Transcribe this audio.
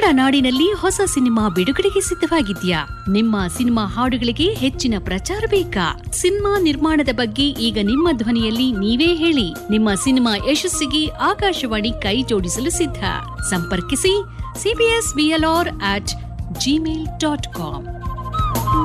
ನಾಡಿನಲ್ಲಿ ಹೊಸ ಸಿನಿಮಾ ಬಿಡುಗಡೆಗೆ ಸಿದ್ಧವಾಗಿದ್ಯಾ? ನಿಮ್ಮ ಸಿನಿಮಾ ಹಾಡುಗಳಿಗೆ ಹೆಚ್ಚಿನ ಪ್ರಚಾರ ಬೇಕಾ? ಸಿನಿಮಾ ನಿರ್ಮಾಣದ ಬಗ್ಗೆ ಈಗ ನಿಮ್ಮ ಧ್ವನಿಯಲ್ಲಿ ನೀವೇ ಹೇಳಿ. ನಿಮ್ಮ ಸಿನಿಮಾ ಯಶಸ್ಸಿಗೆ ಆಕಾಶವಾಣಿ ಕೈ ಜೋಡಿಸಲು ಸಿದ್ಧ. ಸಂಪರ್ಕಿಸಿ cbsvlr@gmail.com.